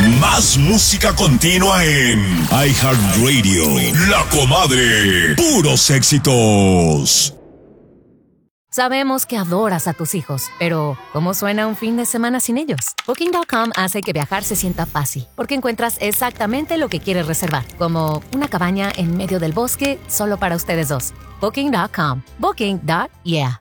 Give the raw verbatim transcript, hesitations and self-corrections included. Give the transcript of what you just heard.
Más música continua en iHeartRadio. La Comadre. Puros éxitos. Sabemos que adoras a tus hijos, pero ¿cómo suena un fin de semana sin ellos? Booking punto com hace que viajar se sienta fácil, porque encuentras exactamente lo que quieres reservar, como una cabaña en medio del bosque solo para ustedes dos. Booking punto com. Booking. Yeah.